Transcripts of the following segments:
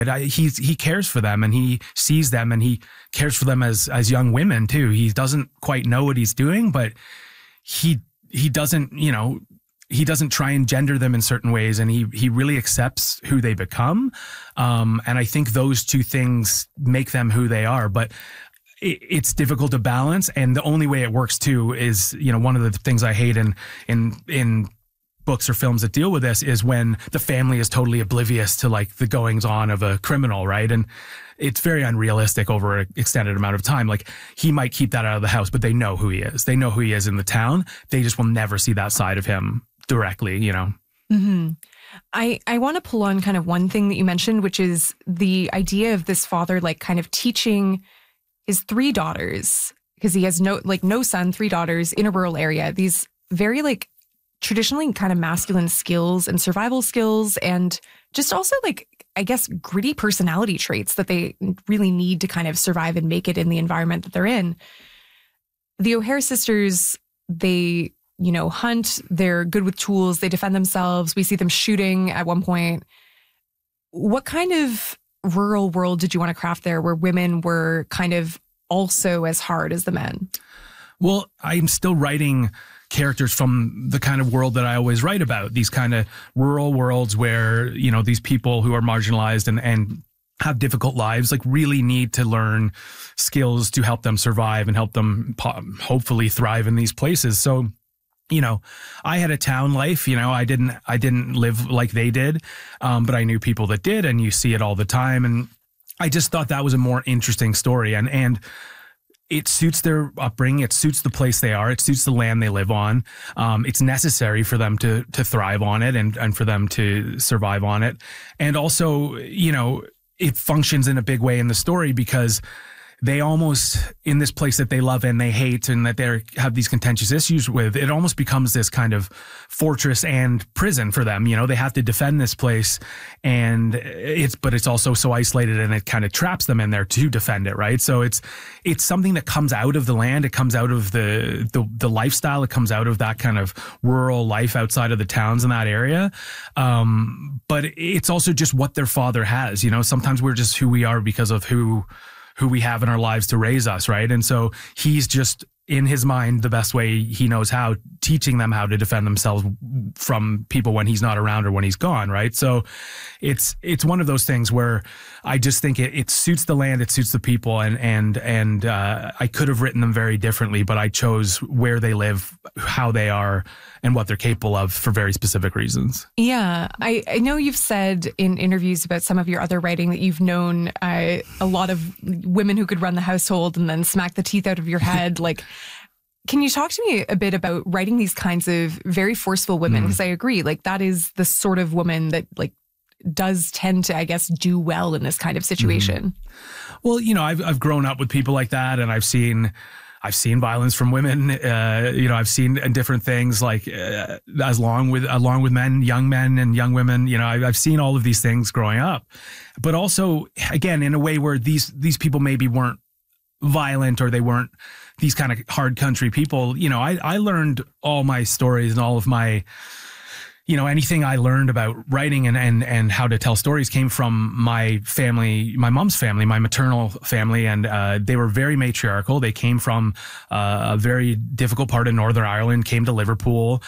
He cares for them, and he sees them, and he cares for them as young women too. He doesn't quite know what he's doing, but he doesn't, he doesn't try and gender them in certain ways, and he really accepts who they become. And I think those two things make them who they are. But it's difficult to balance, and the only way it works too is, one of the things I hate in books or films that deal with this is when the family is totally oblivious to like the goings on of a criminal, right? And it's very unrealistic over an extended amount of time. Like, he might keep that out of the house, but they know who he is. They know who he is in the town. They just will never see that side of him directly, Mm-hmm. I want to pull on kind of one thing that you mentioned, which is the idea of this father, like, kind of teaching his 3 daughters, because he has no son, 3 daughters in a rural area, these very like traditionally kind of masculine skills and survival skills, and just also like, I guess, gritty personality traits that they really need to kind of survive and make it in the environment that they're in. The O'Hare sisters, they, hunt, they're good with tools, they defend themselves. We see them shooting at one point. What kind of rural world did you want to craft there where women were kind of also as hard as the men? Well, I'm still writing characters from the kind of world that I always write about, these kind of rural worlds where, these people who are marginalized and have difficult lives, like, really need to learn skills to help them survive and help them hopefully thrive in these places. So, I had a town life, I didn't live like they did, but I knew people that did, and you see it all the time. And I just thought that was a more interesting story. And it suits their upbringing. It suits the place they are. It suits the land they live on. It's necessary for them to thrive on it and for them to survive on it. And also, it functions in a big way in the story because they almost, in this place that they love and they hate and that they have these contentious issues with, it almost becomes this kind of fortress and prison for them. They have to defend this place, and but it's also so isolated, and it kind of traps them in there to defend it, right? So it's something that comes out of the land. It comes out of the lifestyle. It comes out of that kind of rural life outside of the towns in that area. But it's also just what their father has. Sometimes we're just who we are because of who we have in our lives to raise us, right? And so he's just, in his mind, the best way he knows how, teaching them how to defend themselves from people when he's not around or when he's gone, right? So it's one of those things where I just think it suits the land, it suits the people, and I could have written them very differently, but I chose where they live, how they are, and what they're capable of for very specific reasons. Yeah. I know you've said in interviews about some of your other writing that you've known a lot of women who could run the household and then smack the teeth out of your head. Like, can you talk to me a bit about writing these kinds of very forceful women? Because I agree, like, that is the sort of woman that, like, does tend to, I guess, do well in this kind of situation. Well, I've grown up with people like that, and I've seen violence from women. I've seen different things, like along with men, young men and young women. I've seen all of these things growing up, but also, again, in a way where these people maybe weren't violent, or they weren't these kind of hard country people. I learned all my stories and all of my, anything I learned about writing and how to tell stories came from my family, my mom's family, my maternal family. And they were very matriarchal. They came from a very difficult part of Northern Ireland, came to Liverpool.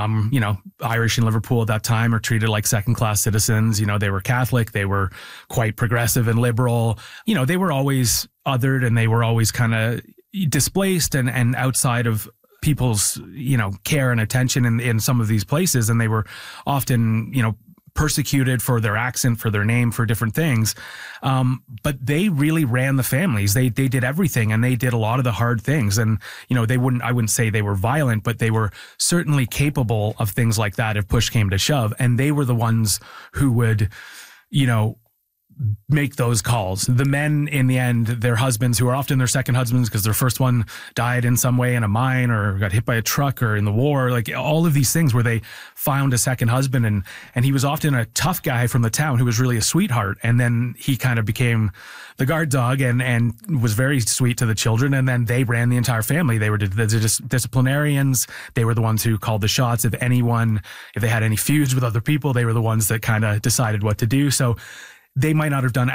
Irish in Liverpool at that time are treated like second-class citizens. They were Catholic. They were quite progressive and liberal. They were always othered, and they were always kind of displaced and outside of people's, care and attention in some of these places. And they were often, persecuted for their accent, for their name, for different things. But they really ran the families. They did everything, and they did a lot of the hard things. And, I wouldn't say they were violent, but they were certainly capable of things like that if push came to shove. And they were the ones who would, make those calls. The men, in the end, their husbands, who are often their second husbands because their first one died in some way in a mine or got hit by a truck or in the war, like all of these things where they found a second husband, and he was often a tough guy from the town who was really a sweetheart. And then he kind of became the guard dog and was very sweet to the children. And then they ran the entire family. They were the disciplinarians. They were the ones who called the shots. If they had any feuds with other people, they were the ones that kind of decided what to do. So they might not have done